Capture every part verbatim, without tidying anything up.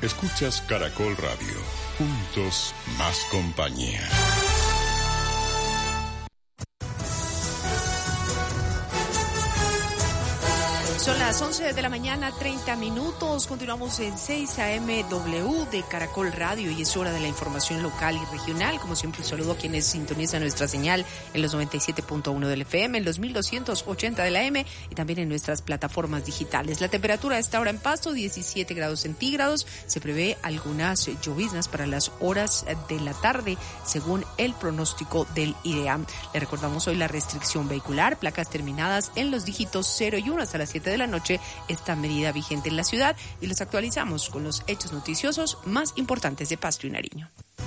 Escuchas Caracol Radio. Juntos, más compañía. Son las once de la mañana, treinta minutos. Continuamos en seis A M W de Caracol Radio y es hora de la información local y regional. Como siempre, un saludo a quienes sintonizan nuestra señal en los noventa y siete punto uno del F M, en los mil doscientos ochenta de la A M y también en nuestras plataformas digitales. La temperatura a esta hora en Pasto, diecisiete grados centígrados. Se prevé algunas lloviznas para las horas de la tarde, según el pronóstico del IDEAM. Le recordamos hoy la restricción vehicular, placas terminadas en los dígitos cero y uno hasta las siete de la noche, esta medida vigente en la ciudad, y los actualizamos con los hechos noticiosos más importantes de Pasto y Nariño.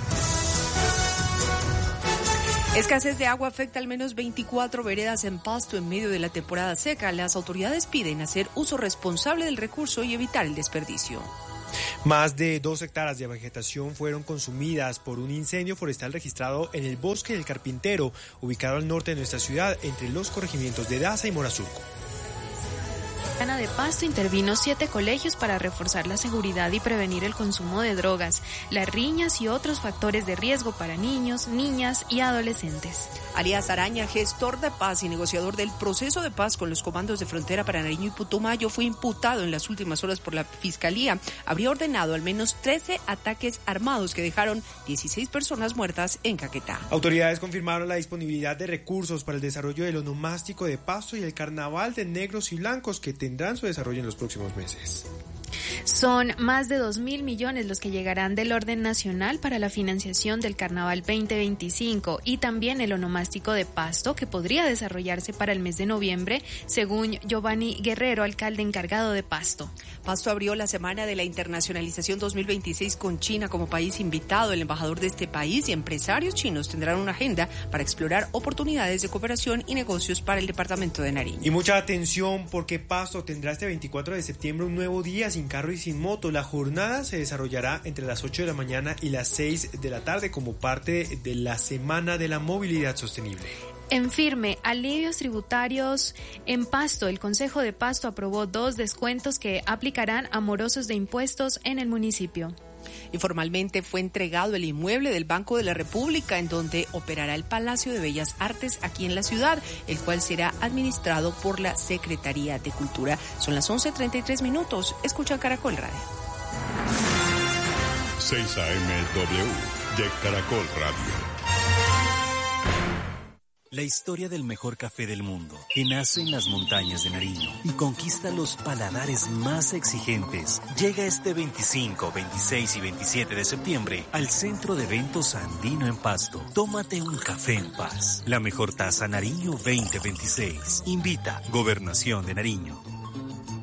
Escasez de agua afecta al menos veinticuatro veredas en Pasto en medio de la temporada seca. Las autoridades piden hacer uso responsable del recurso y evitar el desperdicio. Más de dos hectáreas de vegetación fueron consumidas por un incendio forestal registrado en el Bosque del Carpintero, ubicado al norte de nuestra ciudad, entre los corregimientos de Daza y Morazurco. Ana de Pasto intervino siete colegios para reforzar la seguridad y prevenir el consumo de drogas, las riñas y otros factores de riesgo para niños, niñas y adolescentes. Arias Araña, gestor de paz y negociador del proceso de paz con los comandos de frontera para Nariño y Putumayo, fue imputado en las últimas horas por la Fiscalía. Habría ordenado al menos trece ataques armados que dejaron dieciséis personas muertas en Caquetá. Autoridades confirmaron la disponibilidad de recursos para el desarrollo del onomástico de Pasto y el carnaval de negros y blancos que tendrán su desarrollo en los próximos meses. Son más de dos mil millones los que llegarán del orden nacional para la financiación del Carnaval veinte veinticinco y también el onomástico de Pasto, que podría desarrollarse para el mes de noviembre, según Giovanni Guerrero, alcalde encargado de Pasto. Pasto abrió la Semana de la Internacionalización dos mil veintiséis con China como país invitado. El embajador de este país y empresarios chinos tendrán una agenda para explorar oportunidades de cooperación y negocios para el departamento de Nariño. Y mucha atención, porque Pasto tendrá este veinticuatro de septiembre un nuevo día sin carro y sin moto. La jornada se desarrollará entre las ocho de la mañana y las seis de la tarde como parte de la Semana de la Movilidad Sostenible. En firme, alivios tributarios en Pasto. El Consejo de Pasto aprobó dos descuentos que aplicarán a morosos de impuestos en el municipio. Informalmente fue entregado el inmueble del Banco de la República, en donde operará el Palacio de Bellas Artes aquí en la ciudad, el cual será administrado por la Secretaría de Cultura. Son las once treinta y tres minutos. Escucha Caracol Radio. seis A M W de Caracol Radio. La historia del mejor café del mundo, que nace en las montañas de Nariño y conquista los paladares más exigentes, llega este veinticinco, veintiséis y veintisiete de septiembre al Centro de Eventos Andino en Pasto. Tómate un café en paz. La mejor taza Nariño veinte veintiséis. Invita Gobernación de Nariño.